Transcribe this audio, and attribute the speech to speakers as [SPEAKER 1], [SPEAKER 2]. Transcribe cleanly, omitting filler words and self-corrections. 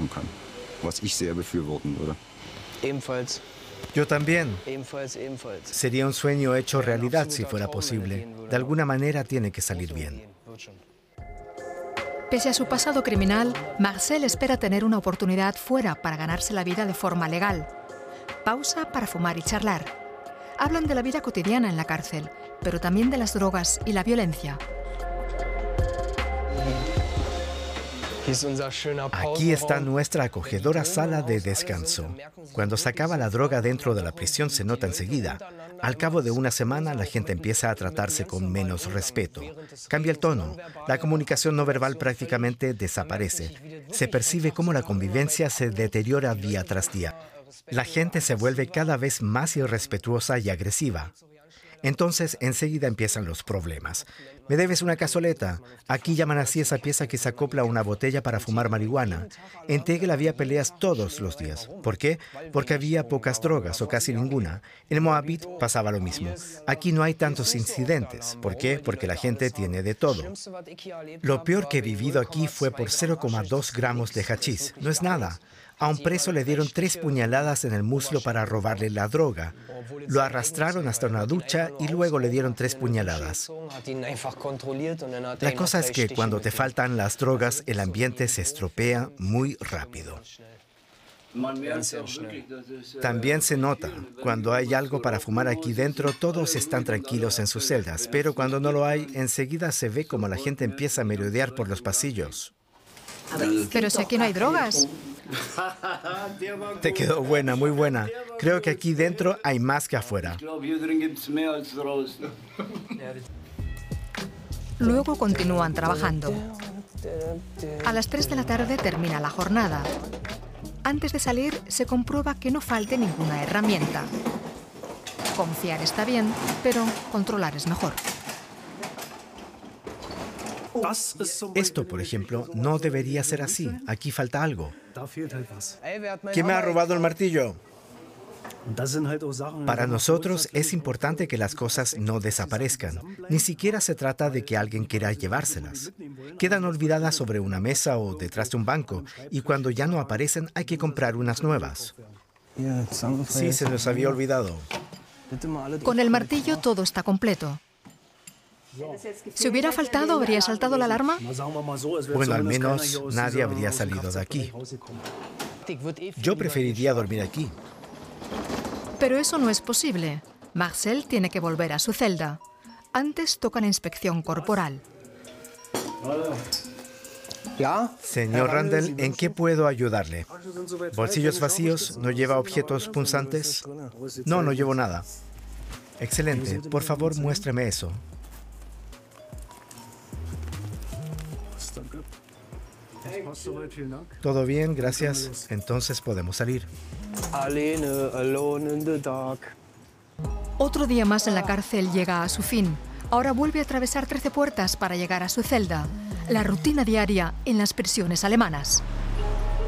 [SPEAKER 1] machen kann, was ich sehr befürworten würde.
[SPEAKER 2] Ebenfalls.
[SPEAKER 3] Yo también.
[SPEAKER 2] Ebenfalls.
[SPEAKER 3] Sería un sueño hecho realidad si fuera posible. De alguna manera tiene que salir bien.
[SPEAKER 4] Pese a su pasado criminal, Marcel espera tener una oportunidad fuera para ganarse la vida de forma legal. Pausa para fumar y charlar. Hablan de la vida cotidiana en la cárcel, pero también de las drogas y la violencia.
[SPEAKER 3] Aquí está nuestra acogedora sala de descanso. Cuando se acaba la droga dentro de la prisión se nota enseguida. Al cabo de una semana la gente empieza a tratarse con menos respeto. Cambia el tono. La comunicación no verbal prácticamente desaparece. Se percibe cómo la convivencia se deteriora día tras día. La gente se vuelve cada vez más irrespetuosa y agresiva. Entonces, enseguida empiezan los problemas. ¿Me debes una cazoleta? Aquí llaman así esa pieza que se acopla a una botella para fumar marihuana. En Tegel había peleas todos los días. ¿Por qué? Porque había pocas drogas o casi ninguna. En Moabit pasaba lo mismo. Aquí no hay tantos incidentes. ¿Por qué? Porque la gente tiene de todo. Lo peor que he vivido aquí fue por 0,2 gramos de hachís. No es nada. A un preso le dieron 3 puñaladas en el muslo para robarle la droga. Lo arrastraron hasta una ducha y luego le dieron 3 puñaladas. La cosa es que cuando te faltan las drogas, el ambiente se estropea muy rápido. También se nota, cuando hay algo para fumar aquí dentro, todos están tranquilos en sus celdas, pero cuando no lo hay, enseguida se ve como la gente empieza a merodear por los pasillos.
[SPEAKER 4] Pero si aquí no hay drogas.
[SPEAKER 3] Te quedó buena, muy buena. Creo que aquí dentro hay más que afuera.
[SPEAKER 4] Luego continúan trabajando. A las 3 de la tarde termina la jornada. Antes de salir, se comprueba que no falte ninguna herramienta. Confiar está bien, pero controlar es mejor.
[SPEAKER 3] Esto, por ejemplo, no debería ser así. Aquí falta algo. ¿Quién me ha robado el martillo? Para nosotros es importante que las cosas no desaparezcan. Ni siquiera se trata de que alguien quiera llevárselas. Quedan olvidadas sobre una mesa o detrás de un banco, y cuando ya no aparecen hay que comprar unas nuevas. Sí, se nos había olvidado.
[SPEAKER 4] Con el martillo todo está completo. Si hubiera faltado, ¿habría saltado la alarma?
[SPEAKER 3] Bueno, al menos nadie habría salido de aquí. Yo preferiría dormir aquí.
[SPEAKER 4] Pero eso no es posible. Marcel tiene que volver a su celda. Antes toca la inspección corporal.
[SPEAKER 3] Señor Randall, ¿en qué puedo ayudarle? ¿Bolsillos vacíos? ¿No lleva objetos punzantes? No, no llevo nada. Excelente. Por favor, muéstreme eso. Todo bien, gracias. Entonces podemos salir.
[SPEAKER 4] Otro día más en la cárcel llega a su fin. Ahora vuelve a atravesar 13 puertas para llegar a su celda. La rutina diaria en las prisiones alemanas.